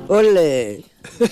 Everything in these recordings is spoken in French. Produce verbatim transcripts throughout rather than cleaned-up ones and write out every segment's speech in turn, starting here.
Olé.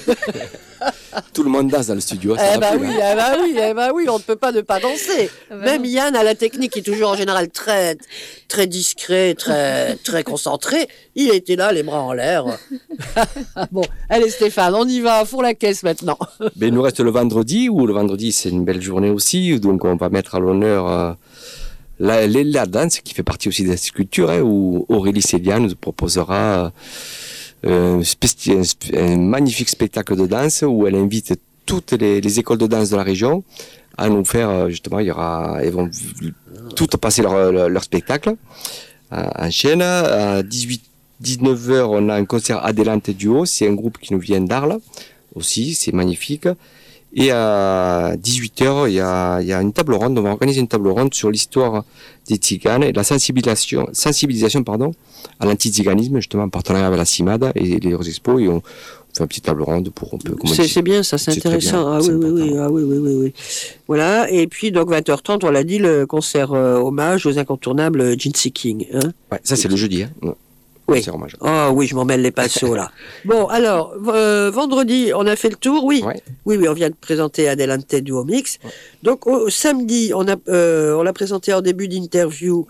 Tout le monde danse dans le studio. Ça Eh va ben plus, oui, hein. eh ben oui, eh ben oui, on ne peut pas ne pas danser. Ah bah Même non. Yann a la technique qui est toujours en général très, très discret, très, très concentré. Il était là, les bras en l'air. Bon, allez Stéphane, on y va, pour la caisse maintenant. Ben, il nous reste le vendredi, où le vendredi, c'est une belle journée aussi. Donc, on va mettre à l'honneur euh, la, la, la danse, qui fait partie aussi de la sculpture, hein, où Aurélie Célian nous proposera euh, un, spéci- un sp- un magnifique spectacle de danse, où elle invite toutes les, les écoles de danse de la région à nous faire, euh, justement, il y aura, elles vont toutes passer leur, leur, leur spectacle euh, en chaîne. À dix-huit dix-neuf heures, on a un concert Adelante Duo, c'est un groupe qui nous vient d'Arles aussi, c'est magnifique. Et à dix-huit heures, il y a, il y a une table ronde, on va organiser une table ronde sur l'histoire des tziganes et de la sensibilisation, sensibilisation pardon, à l'anti-tziganisme, justement en partenariat avec la CIMAD et les Expos, et on fait une petite table ronde pour un peu... comment C'est dire, c'est bien, ça, c'est c'est très intéressant. bien, Ah oui, c'est oui, oui, important. ah oui, oui, oui, oui. Voilà, et puis donc vingt heures trente, on l'a dit, le concert euh, hommage aux incontournables Jinsi King. Hein. Ouais, ça c'est le jeudi, hein. Ouais. Oui. C'est hommage. Oh oui, je m'en mêle les pinceaux là. Bon, alors, euh, vendredi, on a fait le tour, oui. Ouais. Oui, oui, on vient de présenter Adelante Duo Mix. Donc, au, samedi, on a, euh, on l'a présenté en début d'interview.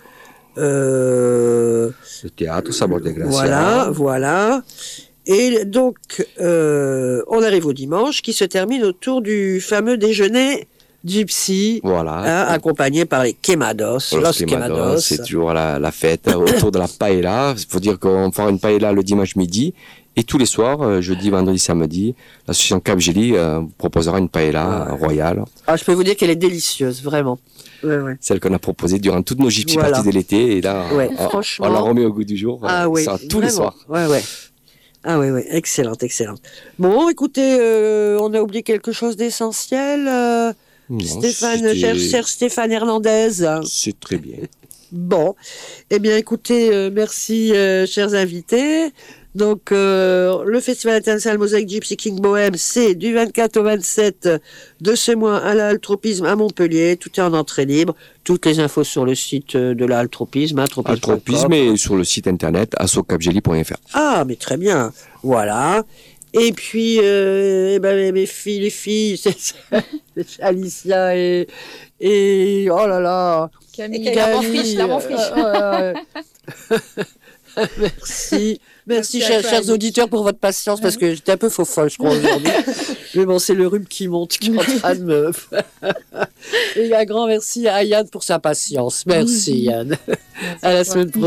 Euh, Le théâtre, Sabor de Gracia. voilà, voilà. Et donc, euh, on arrive au dimanche, qui se termine autour du fameux déjeuner Gypsy, Voilà. hein, accompagné par les Quemados, Los Los Quemados, Quemados. c'est toujours la, la fête autour de la paella. Il faut dire qu'on fera une paella le dimanche midi. Et tous les soirs, euh, jeudi, vendredi, samedi, l'association Capgeli euh, vous proposera une paella euh, royale. Ah, je peux vous dire qu'elle est délicieuse, vraiment. Ouais, ouais. Celle qu'on a proposée durant toutes nos gypsy Voilà. parties de l'été. Et là, Ouais, on, franchement. on la remet au goût du jour. Ah euh, oui, ça, tous vraiment. les soirs. Ouais, ouais. Ah oui, oui, excellente, excellente. Bon, écoutez, euh, on a oublié quelque chose d'essentiel. euh, Non, Stéphane, c'était- cher, cher Stéphane Hernandez. C'est très bien. Bon, eh bien, écoutez, euh, merci, euh, chers invités. Donc, euh, le Festival international Mosaïque Gypsy King Bohème, c'est du vingt-quatre au vingt-sept de ce mois à la Altropisme à Montpellier. Tout est en entrée libre. Toutes les infos sur le site euh, de la Altropisme, altropisme point com. Altropisme et sur le site internet assocapgeli point f r. Ah, mais très bien. Voilà. Et puis, euh, eh ben, mes- mes filles, les filles, c'est c'est Alicia et, et, oh là là. Camille, la renfriche, la renfriche. euh, ouais, ouais. Merci. Merci, Merci à chers, toi, chers Alice. auditeurs, pour votre patience, parce que j'étais un peu faux folle, je crois, aujourd'hui. Mais bon, c'est le rhume qui monte, qui est en train de me... Et un grand merci à Yann pour sa patience. Merci, Yann. À la semaine prochaine.